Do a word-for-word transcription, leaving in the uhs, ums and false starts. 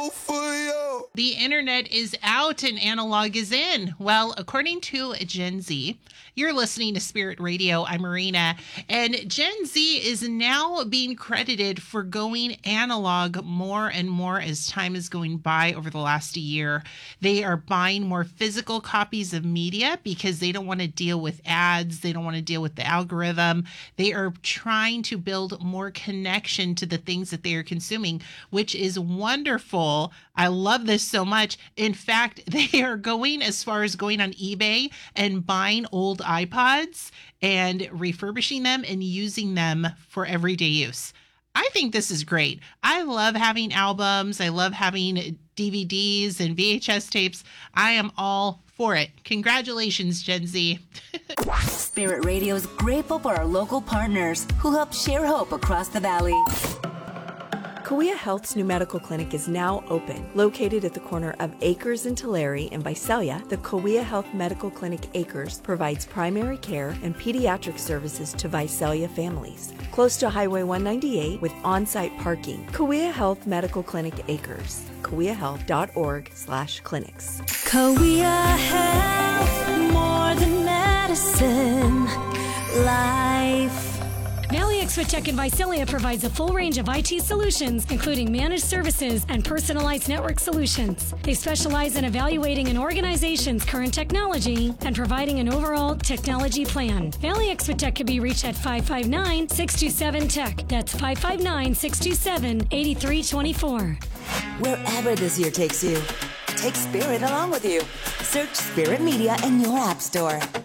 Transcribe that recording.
The internet is out and analog is in. Well, according to Gen Z, you're listening to Spirit Radio. I'm Marina. And Gen Z is now being credited for going analog more and more as time is going by over the last year. They are buying more physical copies of media because they don't want to deal with ads. They don't want to deal with the algorithm. They are trying to build more connection to the things that they are consuming, which is wonderful. I love this so much. In fact, they are going as far as going on eBay and buying old iPods and refurbishing them and using them for everyday use. I think this is great. I love having albums. I love having D V Ds and V H S tapes. I am all for it. Congratulations, Gen Z. Spirit Radio is grateful for our local partners who help share hope across the valley. Cahuilla Health's new medical clinic is now open. Located at the corner of Acres and Tulare in Visalia, the Cahuilla Health Medical Clinic Acres provides primary care and pediatric services to Visalia families. Close to Highway one ninety-eight with on-site parking. Cahuilla Health Medical Clinic Acres. cahuilla health dot org slash clinics. Cahuilla Health, more than medicine, life. Valley Exotech in Visalia provides a full range of I T solutions, including managed services and personalized network solutions. They specialize in evaluating an organization's current technology and providing an overall technology plan. Valley Exotech can be reached at five five nine, six two seven, T E C. That's five five nine, six two seven, eight three two four. Wherever this year takes you, take Spirit along with you. Search Spirit Media in your app store.